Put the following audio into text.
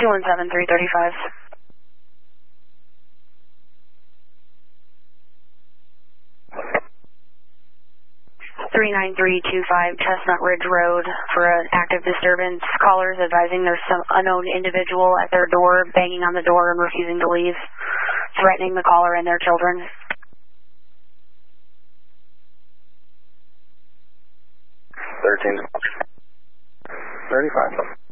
217-335. 39325 Chestnut Ridge Road for an active disturbance. Callers advising there's some unknown individual at their door, banging on the door and refusing to leave, threatening the caller and their children. 13. 35.